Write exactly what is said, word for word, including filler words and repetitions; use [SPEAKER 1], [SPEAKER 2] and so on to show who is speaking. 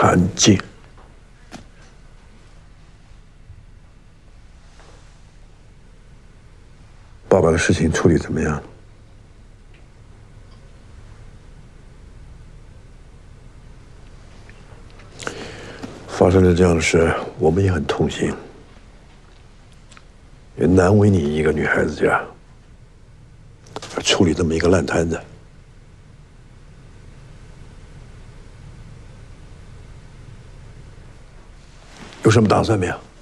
[SPEAKER 1] 安静。爸爸的事情处理怎么样？发生了这样的事，我们也很痛心，也难为你一个女孩子家，处理这么一个烂摊子。有什么打算没有？